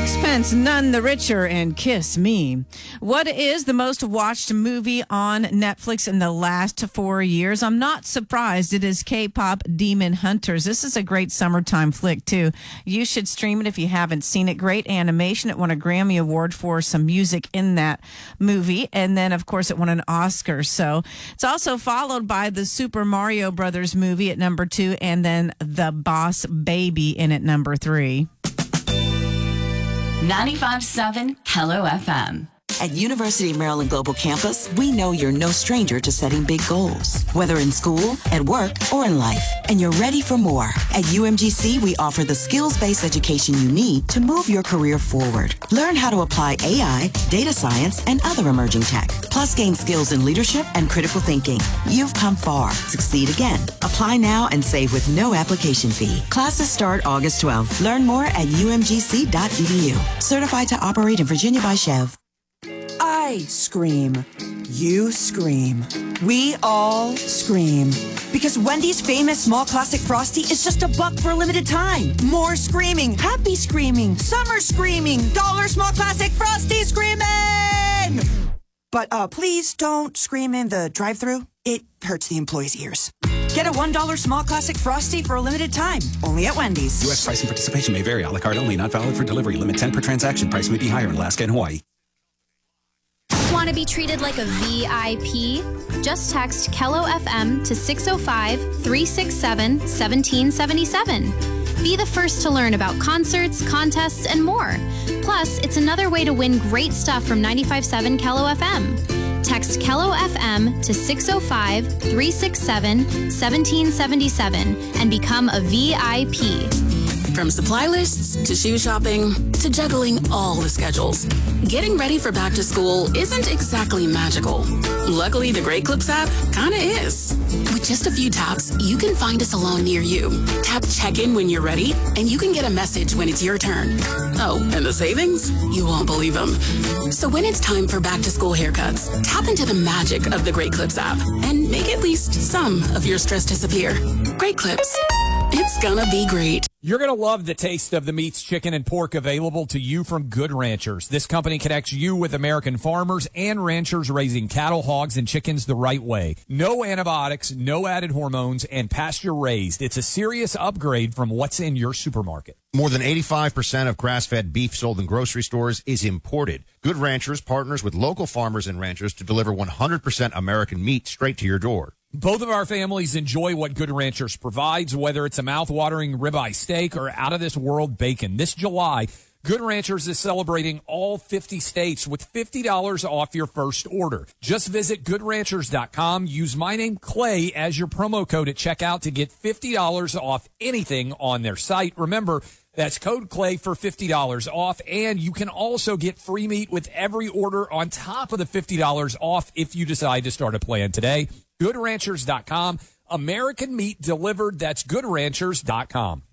Sixpence None the Richer and Kiss Me. What is the most watched movie on Netflix in the last 4 years? I'm not surprised. It is K-pop Demon Hunters. This is a great summertime flick, too. You should stream it if you haven't seen it. Great animation. It won a Grammy Award for some music in that movie. And then, of course, it won an Oscar. So it's also followed by the Super Mario Brothers movie at number 2 and then The Boss Baby in at number 3. 95.7 Hello FM. At University of Maryland Global Campus, we know you're no stranger to setting big goals, whether in school, at work, or in life. And you're ready for more. At UMGC, we offer the skills-based education you need to move your career forward. Learn how to apply AI, data science, and other emerging tech. Plus, gain skills in leadership and critical thinking. You've come far. Succeed again. Apply now and save with no application fee. Classes start August 12th. Learn more at umgc.edu. Certified to operate in Virginia by Chev. I scream. You scream. We all scream. Because Wendy's famous small classic Frosty is just $1 for a limited time. More screaming, happy screaming, summer screaming, dollar small classic Frosty screaming! But please don't scream in the drive-thru. It hurts the employees' ears. Get a $1 small classic Frosty for a limited time. Only at Wendy's. U.S. price and participation may vary. A la carte only. Not valid for delivery. Limit 10 per transaction. Price may be higher in Alaska and Hawaii. Want to be treated like a VIP? Just text Kello FM to 605-367-1777. Be the first to learn about concerts, contests, and more. Plus, it's another way to win great stuff from 95.7 Kello FM. Text Kello FM to 605-367-1777 and become a VIP. From supply lists to shoe shopping to juggling all the schedules, getting ready for back to school isn't exactly magical. Luckily, the Great Clips app kinda is. With just a few taps, you can find a salon near you. Tap check-in when you're ready, and you can get a message when it's your turn. Oh, and the savings? You won't believe them. So when it's time for back to school haircuts, tap into the magic of the Great Clips app and make at least some of your stress disappear. Great Clips. It's gonna be great. You're going to love the taste of the meats, chicken, and pork available to you from Good Ranchers. This company connects you with American farmers and ranchers raising cattle, hogs, and chickens the right way. No antibiotics, no added hormones, and pasture raised. It's a serious upgrade from what's in your supermarket. More than 85% of grass-fed beef sold in grocery stores is imported. Good Ranchers partners with local farmers and ranchers to deliver 100% American meat straight to your door. Both of our families enjoy what Good Ranchers provides, whether it's a mouth-watering ribeye steak or out-of-this-world bacon. This July, Good Ranchers is celebrating all 50 states with $50 off your first order. Just visit GoodRanchers.com. Use my name, Clay, as your promo code at checkout to get $50 off anything on their site. Remember, that's code Clay for $50 off, and you can also get free meat with every order on top of the $50 off if you decide to start a plan today. GoodRanchers.com. American meat delivered. That's GoodRanchers.com.